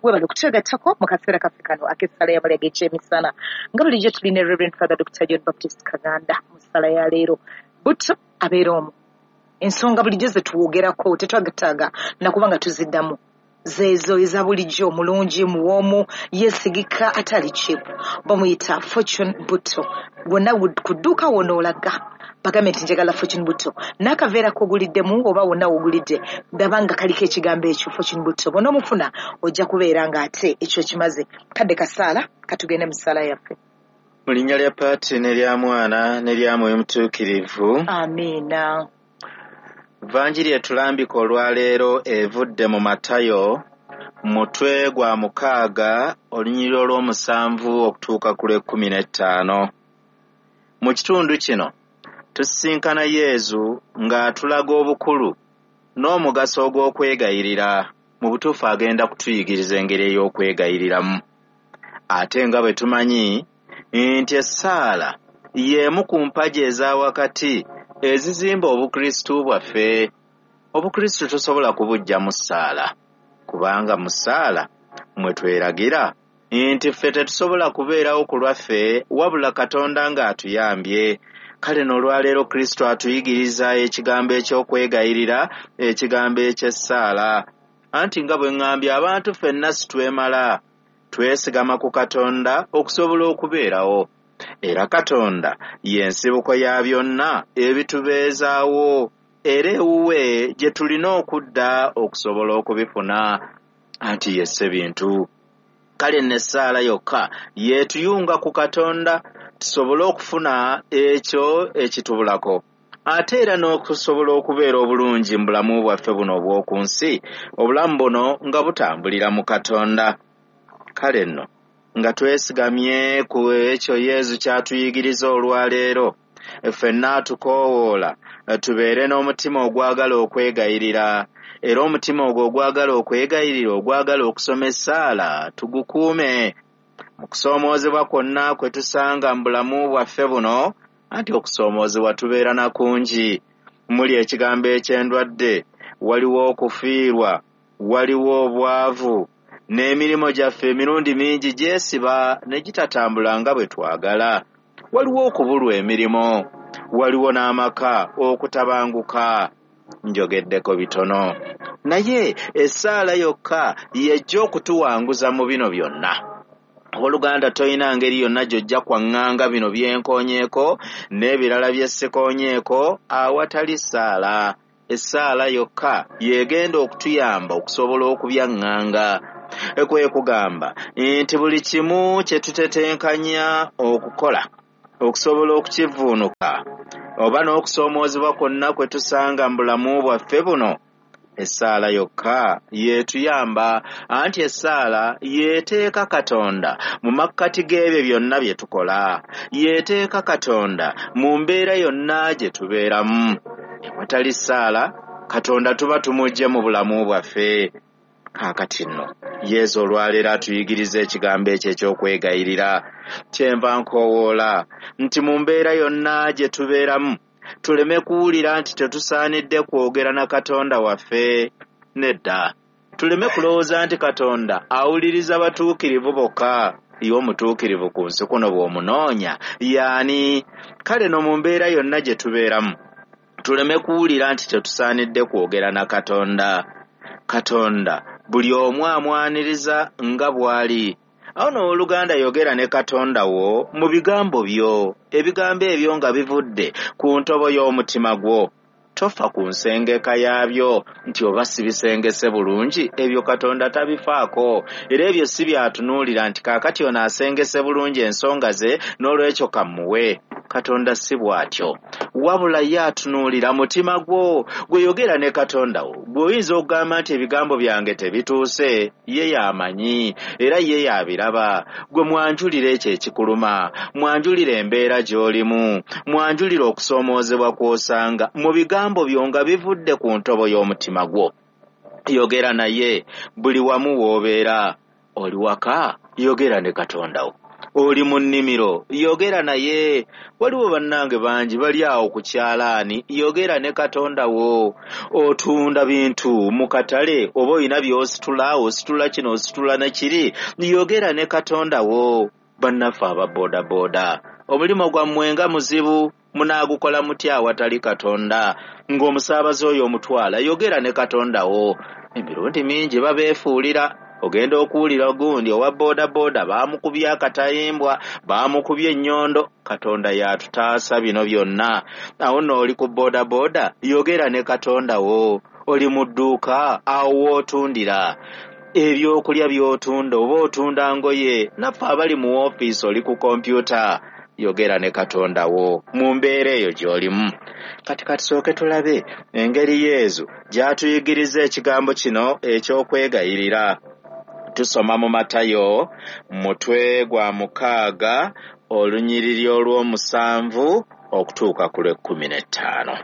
webale okutegattako mu kaseera kaffe kano ak'essala y'amalya g'ekyemisana nga bulijjo tulina Reverend Father Dr. John Baptist Kaganda mu ssala ya leero. Butto abeera omwo ensonga bulijjo ze tuwogerako tetwagataaga nakubanga tuziddamu zeezo eza bulijjo mulungi muwoomu yeesigika atali cheap bamuyita Fortune Butto. Wonna ku dduuka wonoolaga bagambe nti njagala Fortune Butto n'akaveera koguliddemu oba wonna wogulidde ndaba nga kaliko ekigambo ekyo Fortune Butto bw'onoomufuna ojja kubeera ng'ate ekyo kimaze. Kadde kasaala katugende mu ssaala yaffe. Mu linnya lya Paati n'erya Mwana n'erya Mwoyo Mutuukirivu. Amiina. Vanjiri etulambika olwaleero evudde mu Matayo mutwe gwa 6 olunyiriro olw'omusanvu okutuuka ku lw'e15. Mu kitundu kino tusisinkana Yesu ng'atulaga obukulu n'omugaso ogw'okwegayirira. Mu butuufu agenda kutuyigiriza engeri ey'okwegayiriramu. Ate nga bwe tumanyi nti essaala y'emu ku mpagi eza wakati ezizimba obukristu bwaffe. Obukristu tosobola kubujja mu ssaala, kubanga mu ssaala mwe tweragira nti ffe tetusobola kubeerawo ku lwaffe wabula Katonda ng'atuyambye. Kale n'olwaleero Kristo atuyigiriza ekigambo eky'okwegayirira, ekigambo eky'essaala. Anti nga bwe ŋŋambye abantu ffenna situwemala, twesigama ku Katonda okusobola okubeerawo. Era Katonda y'ensibuko ya byonna ebitubeezaawo, era ewuwe gye tulina okudda okusobola okubifuna. Anti yesse bintu. Kale n'essaala yokka yeetuyunga ku Katonda tusobole okufuna ekyo ekitubulako, ate era n'okusobola okubeera obulungi mu bulamu bwaffe buno obw'oku nsi, obulamu buno nga butambulira mu Katonda. Kale nno nga twesigamye ku ekyo Yesu kyatuyigiriza olwaleero, ffenna tukoowoola tubeere n'omutima ogwagala okwegayirira, era omutima ogwo ogwagala okwegayirira, ogwagala okusoma essaala tugukuume. Mu kusoomoozebwa kwonna kwe tusanga mu bulamu bwaffe buno, anti okusoomoozebwa tubeera na kungi. Muli ekigambo eky'endwadde, waliwo okufiirwa, waliwo obwavu, n'emirimu gyaffe emirundi mingi gyesiba ne gitatambula nga bwe twagala. Waliwo okubulwa emirimu, waliwo n'amaka okutabanguka. Njogeddeko bitono. Naye essaala yokka yejja okutuwanguza mu bino byonna. Oluganda toyina ngeri yonna gy'ojja kwaŋŋanga bino byenkoonyeeko n'ebirala bye ssekoonyeeko awatali ssaala. Essaala yokka yeegenda okutuyamba okusobola okubyaŋŋanga. Kwe kugamba nti buli kimu kye tutetenkanya okukola okusobola okukivuunuka oba n'okusoomoozebwa kwonna kwe tusanga mu bulamu bwaffe buno, essaala yokka yeetuyamba. Anti essaala yeeteeka Katonda mu makkati g'ebyo byonna bye tukola, yeeteeka Katonda mu mbeera yonna gye tubeeramu. Ewatali ssaala Katonda tuba tumujje mu bulamu bwaffe. Kaakati nno Yesu olwaleero atuyigiriza ekigambo ekyo eky'okwegayirira. Kyenva nkoowoola nti mu mbeera yonna gye tubeeramu tuleme kuwulira nti tetusaanidde kwogera na Katonda waffe. Nedda, tuleme kulowooza nti Katonda awuliriza batuukirivu bokka. Ye omutuukirivu ku nsi kuno bw'omunoonya y'ani? Kale no mu mbeera yonna gye tubeeramu tuleme kuwulira nti tetusaanidde kwogera na Katonda. Katonda buli omu amwaniriza nga bw'ali. Awo n'oluganda yogera ne Katonda wo mu bigambo byo, ebigambo ebyo nga bivudde ku ntobo y'omutima gwo. Tofa ku nsengeka yaabyo nti oba si bisengese bulungi, ebyo Katonda tabifaako. Era ebyo si byatunuulira nti kaakati ono asengese bulungi ensonga ze n'olwekyo kamuwe. Katonda si bw'atyo, wabula ye atunuulira mutima gwo. Gwe yogera ne Katonda wo, gw'oyinza okugamba nti ebigambo byange tebituuse, ye y'amanyi era ye y'abiraba. Gwe mwanjulire ekyo ekikuluma, mwanjulire embeera gy'olimu, mwanjulire okusoomoozebwa kw'osanga mu bigambo byo nga bivudde ku ntobo y'omutima gwo. Yogera naye buli wamu w'obeera. Oli waka, yogera ne Katonda wo. oli mu nnimiro yogera naye. Waliwo bannange bangi bali awo ku kyalaani, yogera ne Katonda wo. Otunda bintu mu katale oba olina by'ositula, ositula kino ositula ne kiri, yogera ne Katonda wo. Bannaffe aba boodabooda, omulimu gwammwe nga muzibu, munaagukola mutya awatali Katonda? Ng'omusaabazi oyo omutwala, yogera ne Katonda wo. Emirundi mingi babeefuulira. Ogenda okuwulira gundi owa boodabooda baamukubye akatayimbwa, baamukubye ennyondo. Katonda yatutaasa bino byonna. Awo n'oli ku boodabooda, yogera ne Katonda wo. Oli mu dduuka, awo wootundira ebyokulya by'otunda, oba otunda ngoye. Naffe abali mu woofiisi oli ku kompyuta, yogera ne Katonda wo mu mbeera eyo gy'olimu. Kati tusooke tulabe engeri Yesu gy'atuyigiriza ekigambo kino eky'okwegayirira. Tusoma mu Matayo mutwe gwa 6 olunyiriri olw'omusanvu okutuuka ku lw'e15.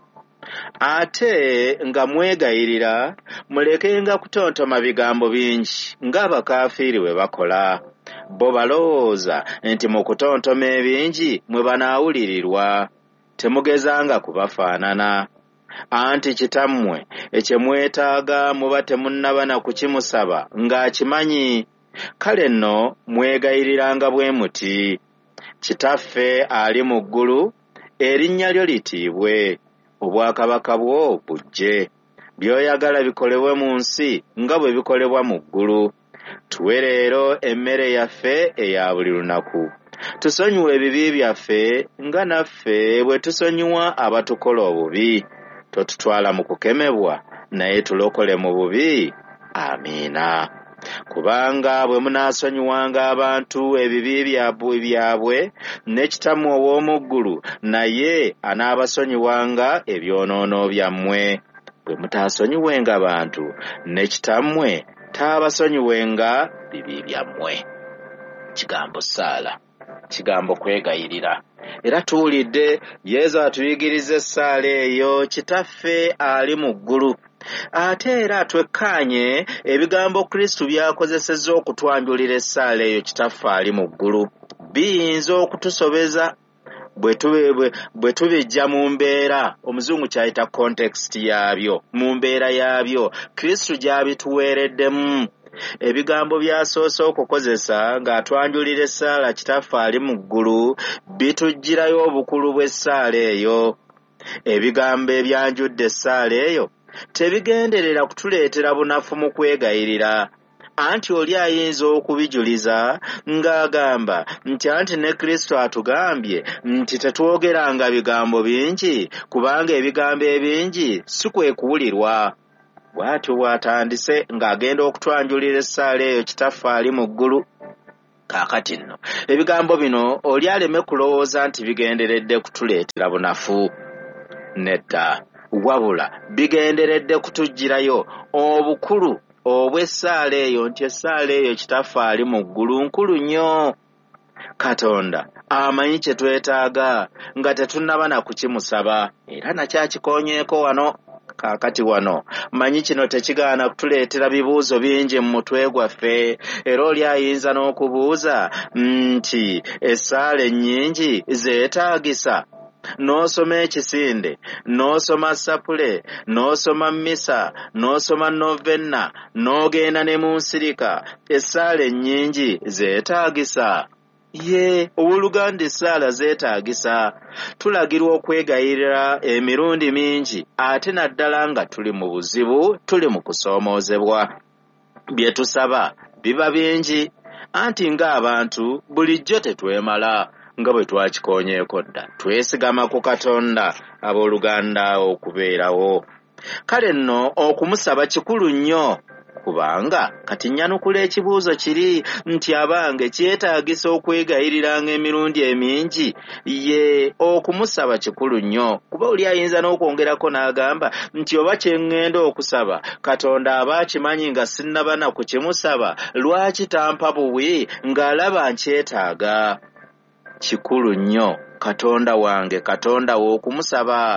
Ate nga mwegayirira mulekenga kutontoma bigambo bingi ng'abakaafiiri bwe bakola. Bo balowooza nti mu kutontoma ebingi mwe banaawulirirwa. Temugezanga kubafaanana. Anti kitammwe ekye mwetaaga muba temunnaba na kukimusaba ng'akimanyi. Kale nno mwegayiriranga bwe muti: Kitaffe ali mu ggulu, erinnya lyo litiibwe, obwakabaka bwo bujje, by'oyagala bikolebwe mu nsi nga bwe bikolebwa mu ggulu. Tuwe leero emmere yaffe eya buli lunaku. Tusonyiwe ebibi byaffe nga naffe bwe tusonyiwa abatukola obubi. Totutwala mu kukemebwa, naye tulokole mu bubi. Amiina. Kubanga bwe munaasonyiwanga abantu ebibi byabwe, ne Kitammwe ow'omu ggulu naye anaabasonyiwanga ebyonoono byammwe. Bwe mutaasonyiwenga bantu, ne Kitammwe taabasonyiwenga bibi byammwe. Kigambo ssaala, kigambo kwegayirira. Era tuwulidde Yesu atuyigiriza essaala eyo, Kitaffe ali mu ggulu. Ate era twekkaanye ebigambo Kristo by'akozesezza okutwanjulira essaala eyo Kitaffe ali mu ggulu biyinza okutusobeza bwe tubijja mu mbeera, Omuzungu kyayita context yaabyo, mu mbeera yaabyo Kristo gy'abituweereddemu. Ebigambo by'asoose okukozesa ng'atwanjulira essaala Kitaffe ali mu ggulu bitujjirayo obukulu bw'essaala eyo. Ebigambo ebyanjudde essaala eyo tebigenderera kutuleetera bunafu mu kwegayirira. Anti oli ayinza okubijuliza ng'agamba nti anti ne Kristo atugambye nti tetwogeranga bigambo bingi kubanga ebigambo ebingi si kwe kuwulirwa. Bw'atyo bw'atandise ng'agenda okutwanjulira essaala eyo Kitaffe ali mu ggulu. Kaakati nno ebigambo bino oli aleme kulowooza nti bigenderedde kutuleetera bunafu. Nedda, wabula bigenderedde kutujjirayo obukulu obw'essaala eyo, nti essaala eyo Kitaffe ali mu ggulu nkulu nnyo. Katonda amanyi kye twetaaga nga tetunnaba na kukimusaba, era nakyakikonyeeko wano. Kaakati wano manyi kino tekigaana kutuleetera bibuuzo bingi mu mutwe gwaffe, era oli ayinza n'okubuuza nti essaala ennyingi zeetaagisa. N'osoma ekisinde, n'osoma sapule, n'osoma mmisa, n'osoma novenna, n'ogenda ne mu nsirika, essaala ennyingi zeetaagisa? Ye, owooluganda essaala zeetaagisa. Tulagirwa okwegayirira emirundi mingi, ate naddala nga tuli mu buzibu, tuli mu kusoomoozebwa. Bye tusaba biba bingi, anti ng'abantu bulijjo tetwemala. Nga bwe twakikonyeeko dda, twesigama ku Katonda abooluganda okubeerawo. Kale nno okumusaba kikulu nnyo, kubanga kati nnyanukula ekibuuzo kiri nti abange kyetaagisa okwegayiriranga emirundi emingi. Ye, okumusaba kikulu nnyo, kuba oli ayinza n'okwongerako n'agamba nti oba kye ŋŋenda okusaba Katonda aba akimanyi nga sinnaba na kukimusaba, lwaki tampa buwi ng'alaba nkyetaaga? Kikulu nnyo Katonda wange, Katonda wo okumusaba.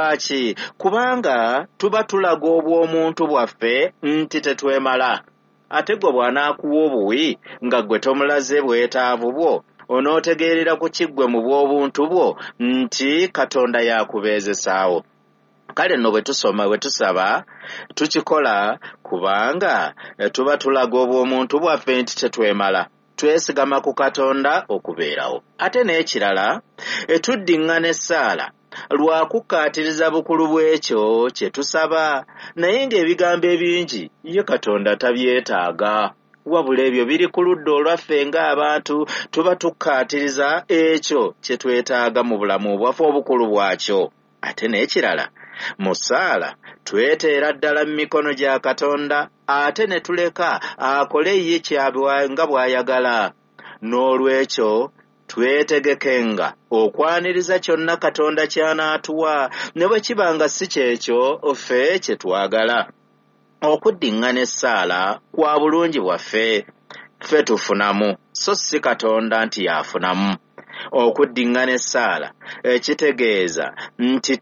Lwaki? Kubanga tuba tulaga obw'omuntu bwaffe nti tetwemala. ate gwe bw'anaakuwa obuwi nga gwe tomulaze bwetaavu bwo onootegeerera ku kiggwe mu bw'obuntu bwo nti Katonda yakubeezesaawo. Kale nno bwe tusaba tukikola kubanga tuba tulaga obw'omuntu bwaffe nti tetwemala, twesigama ku Katonda okubeerawo. Ate n'ekirala tuddiŋŋana essaala lwa kukkaatiriza bukulu bw'ekyo kye tusaba, naye ng'ebigambo ebingi ye Katonda tabyetaaga, wabula ebyo biri ku ludda olwaffe ng'abantu tuba tukkaatiriza ekyo kye twetaaga mu bulamu bwaffe obukulu bwakyo. Ate n'ekirala mu ssaala tweteera ddala mu mikono gya Katonda ate ne tuleka akole ye nga bw'ayagala. N'olwekyo twetegekenga okwaniriza kyonna Katonda ky'anaatuwa ne bwe kiba nga si kyekyo ffe kye twagala. Okuddiŋŋana essaala kwa bulungi bwaffe, ffe tufunamu so si Katonda nti yafunamu. Okuddiŋŋana essaala kitegeeza nti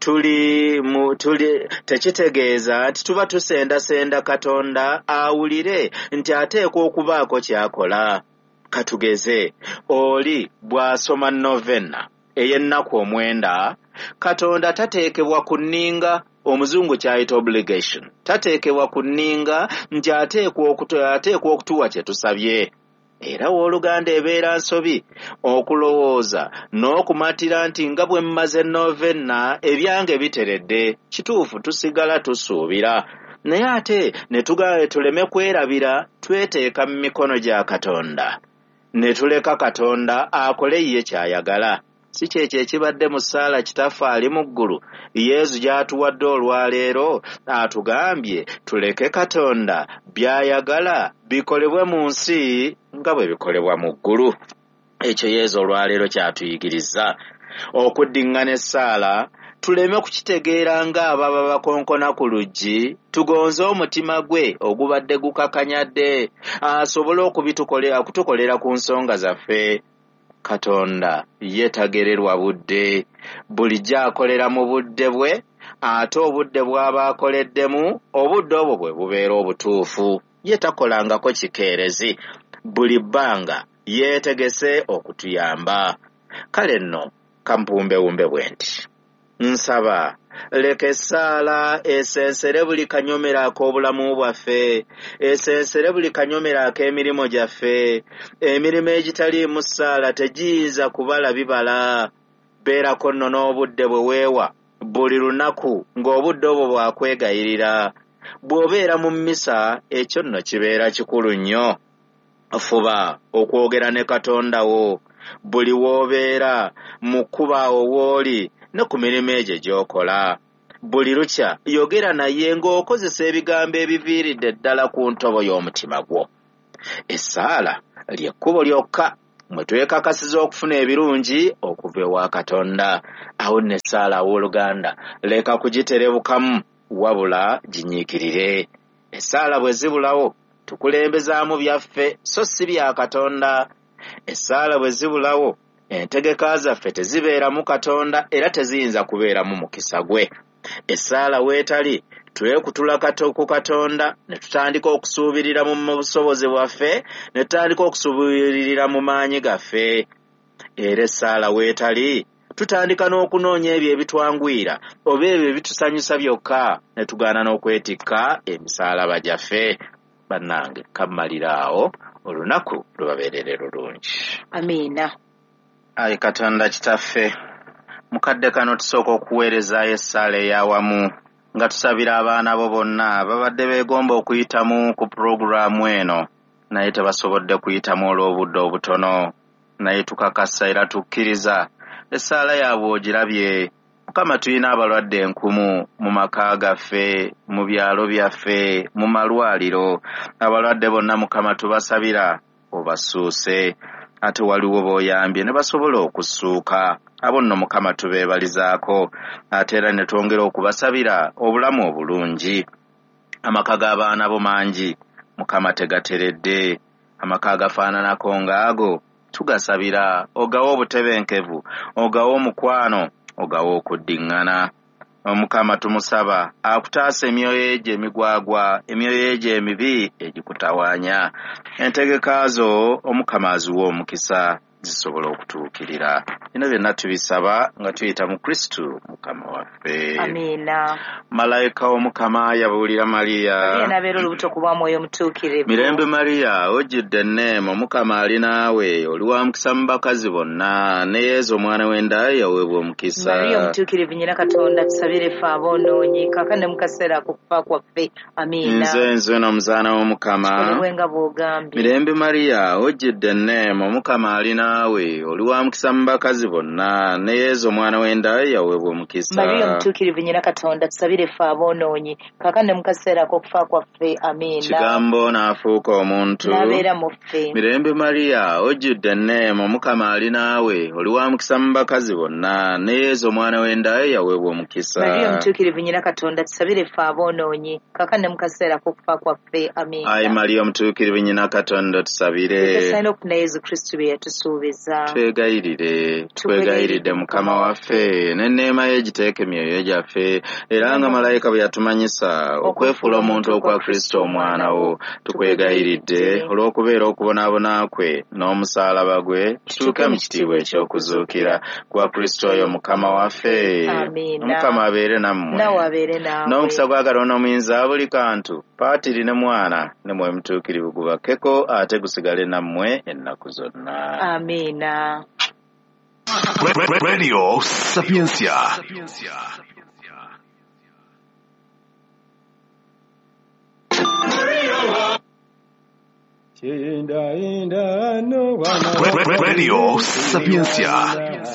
tekitegeeza nti tuba tusendasenda Katonda awulire nti ateekwa okubaako ky'akola. Katugeze, oli bw'asoma novena ey'ennaku 9, Katonda tateekebwa ku nninga, omuzungu kyayita obligation, tateekebwa ku nninga nti ateekwa okutuwa kye tusabye. Era w'Oluganda ebeera nsobi okulowooza n'okumatira nti nga bwe mmaze novena ebyange biteredde. Kituufu tusigala tusuubira, naye ate ne tuleme kwerabira, tweteeka mu mikono gya Katonda ne tuleka Katonda akole ye ky'ayagala. Si kyekyo ekibadde mu ssaala Kitaffe ali mu ggulu Yesu gy'atuwadde olwaleero, atugambye tuleke Katonda by'ayagala bikolebwe mu nsi nga bwe bikolebwa mu ggulu. Ekyo Yesu olwaleero ky'atuyigiriza. Okuddiŋŋana essaala tuleme kukitegeera ng'ababa bakonkona ku luggi, tugonze omutima gwe ogubadde gukakanyadde asobole okutukolera ku nsonga zaffe. Katonda ye tagererwa budde, bulijjo akolera mu budde bwe, ate obudde bw'aba akoleddemu obudde obwo bwe bubeera obutuufu. Ye takolangako kikeerezi, buli bbanga yeetegese okutuyamba. Kale nno kampumbewumbe bwe nti nsaba leka essaala esensere buli kanyomero ak'obulamu bwaffe, esensere buli kanyomero ak'emirimu gyaffe. Emirimu egitaliimu ssaala tegiyinza kubala bibala. Beerako nno n'obudde bwe weewa buli lunaku ng'obudde obwo bwakwegayirira. Bw'obeera mu mmisa ekyo nno kibeera kikulu nnyo. Fuba okwogera ne Katonda wo buli w'obeera mu kkuba awo w'oli ne ku mirimu egyo gy'okola. Buli lukya yogera naye ng'okozesa ebigambo ebiviiridde ddala ku ntobo y'omutima gwo. Essaala ly'ekkubo lyokka mwe twekakasiza okufuna ebirungi okuva ewa Katonda. Awo nno essaala w'Oluganda leka kugiterebukamu, wabula ginyiikirire. Essaala bwe zibulawo tukulembezaamu byaffe so si bya Katonda. Essaala bwe zibulawo entegeka zaffe tezibeeramu Katonda era teziyinza kubeeramu mukisa gwe. Essaala weetali twekutula ku Katonda ne tutandika okusuubirira mu busobozi bwaffe, ne tutandika okusuubirira mu maanyi gaffe. Era essaala weetali tutandika n'okunoonya ebyo ebitwangwira oba ebyo ebitusanyusa byokka ne tugaana n'okwetikka emisaalaba gyaffe. Bannange kammalira awo, olunaku lubabeerere lulungi. Amiina. Ayi Katonda Kitaffe, mukadde kano tusooka okuweerezaayo essaala ey'awamu nga tusabira abaana bo bonna babadde beegomba okuyitamu ku pulogulaamu eno naye tebasobodde kuyitamu olw'obudde obutono. Naye tukakasa era tukkiriza essaala yaabwe ogirabye. Mukama, tulina abalwadde enkumu mu maka gaffe, mu byalo byaffe, mu malwaliro. Abalwadde bonna Mukama tubasabira obasuuse, ate waliwo b'oyambye ne basobola okussuuka. Abo nno Mukama tubeebalizaako, ate era ne twongera okubasabira obulamu obulungi. Amaka g'abaana bo mangi Mukama tegateredde, amaka agafaananako ng'ago tugasabira ogawe obutebenkevu, ogawe omukwano, ogawe okuddiŋŋana. Omukama tumusaba akutaasa emyoyo egyo emigwagwa, emyoyo egyo emibi egikutawaanya. Entegeka zo Omukama aziwa omukisa zisobola okutuukirira. Bino byonna tubisaba nga tuyita mu Kristo Mukama waffe. Amiina. Malayika w'Omukama yabuulira Mariya. Nabeera olubuto ku bwa Mwoyo Omutuukirivu. Mirembe Mariya, ojjudde enneema, Omukama ali naawe, oli wa mukisa mu bakazi bonna, ne Yesu omwana w'enda yaweebwa omukisa. Mariya Omutuukirivu nnyina Katonda, tusabire ffe aboonoonyi, kaakano ne mu kaseera ak'okufa kwaffe. Amiina. Nze n'omuzaana w'Omukama. Kikolebwe nga bw'ogambye. Mirembe Mariya, ojjudde enneema, Omukama ali naawe, oli wa mukisa mu bakazi bonna, ne Yesu omwana w'enda yaweebwa omukisa. Mariya Omutuukirivu nnyina Katonda, tusabire ffe aboonoonyi, kaakano ne mu kaseera ak'okufa kwaffe. Amiina. Kigambo n'afuuka omuntu. N'abeera mu ffe. Mirembe Mariya, ojjudde enneema, Omukama ali naawe, oli wa mukisa mu bakazi bonna, ne Yesu omwana w'enda yaweebwa omukisa. Mariya Omutuukirivu nnyina Katonda, tusabire ffe aboonoonyi, kaakano ne mu kaseera ak'okufa kwaffe. Amiina. Ayi Mariya Omutuukirivu nnyina Katonda, tusabire. Tusaana okufuna Yesu Kristo bye yatusuubiza. Twegayiridde Mukama waffe, n'enneema ye giteeke emyoyo gyaffe, era nga malayika bwe yatumanyisa okwefuula omuntu okwa Kristo omwana wo. Tukwegayiridde olw'okubeera okubonaabona kwe n'omusaalaba gwe, tutuuke mu kitiibwa eky'okuzuukira kwa Kristo oyo Mukama waffe. Omukama abeere nammwe. N'omukisa gwa Katonda omuyinza buli kantu, Paatiri ne Mwana ne Mwoyo Mutuukirivu gubakkeko ate gusigale nammwe ennaku zonna. Amiina. Radio Sapiencia. Radio Sapiencia.